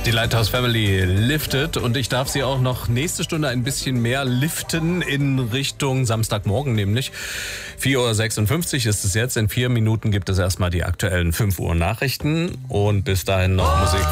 Die Lighthouse Family liftet und ich darf sie auch noch nächste Stunde ein bisschen mehr liften in Richtung Samstagmorgen, nämlich 4.56 Uhr ist es jetzt. In 4 Minuten gibt es erstmal die aktuellen 5 Uhr Nachrichten und bis dahin noch Musik.